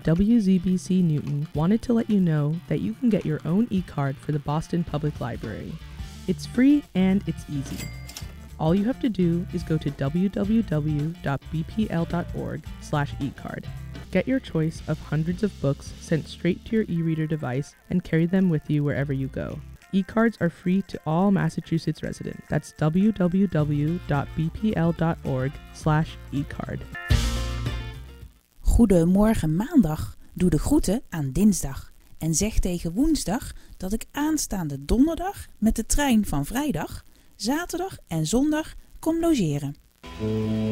WZBC Newton wanted to let you know that you can get your own e-card for the Boston Public Library. It's free and it's easy. All you have to do is go to www.bpl.org/ecard. Get your choice of hundreds of books sent straight to your e-reader device and carry them with you wherever you go. E-cards are free to all Massachusetts residents. That's www.bpl.org/ecard. Goedemorgen maandag. Doe de groeten aan dinsdag. En zeg tegen woensdag dat ik aanstaande donderdag met de trein van vrijdag, zaterdag en zondag kom logeren.